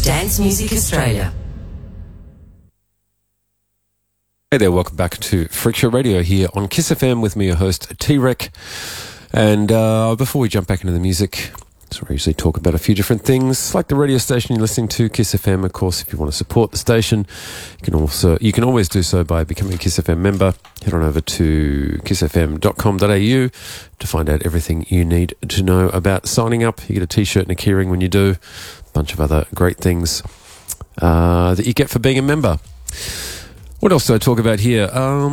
Dance Music Australia. Hey there, welcome back to Freak Show Radio here on Kiss FM with me, your host, T-Rec. And before we jump back into the music, so we usually talk about a few different things, like the radio station you're listening to, Kiss FM. Of course, if you want to support the station, you can always do so by becoming a Kiss FM member. Head on over to kissfm.com.au to find out everything you need to know about signing up. You get a t-shirt and a keyring when you do, a bunch of other great things that you get for being a member. What else did I talk about here?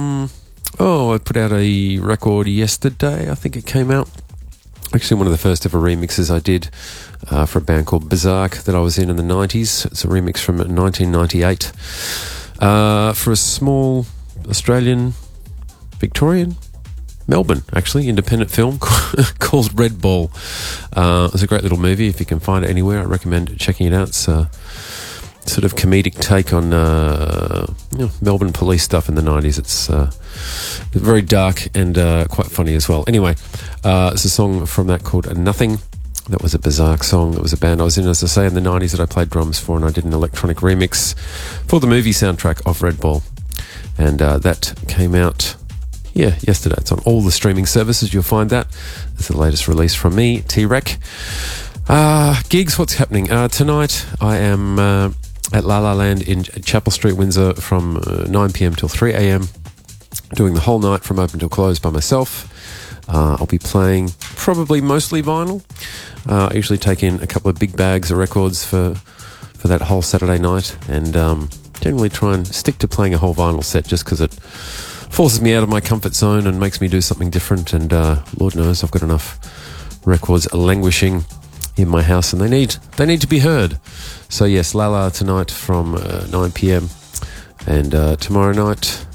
I put out a record yesterday. I think it came out. Actually, one of the first ever remixes I did for a band called Berserk that I was in the 90s. It's a remix from 1998 for a small Australian, Victorian, Melbourne, actually, independent film called Red Ball. It was a great little movie. If you can find it anywhere, I recommend checking it out. It's sort of comedic take on Melbourne police stuff in the 90s. It's very dark and quite funny as well. Anyway, it's a song from that called Nothing. That was a Berserk song. It was a band I was in, as I say, in the 90s that I played drums for, and I did an electronic remix for the movie soundtrack of Red Ball. And that came out, yesterday. It's on all the streaming services. You'll find that. It's the latest release from me, T-Rec. Gigs, what's happening? Tonight I am at La La Land in Chapel Street, Windsor from 9pm till 3am, doing the whole night from open till close by myself. I'll be playing probably mostly vinyl. I usually take in a couple of big bags of records for that whole Saturday night, and generally try and stick to playing a whole vinyl set just because it forces me out of my comfort zone and makes me do something different. And Lord knows I've got enough records languishing in my house, and they need to be heard. So yes, Lala tonight from 9pm, and tomorrow night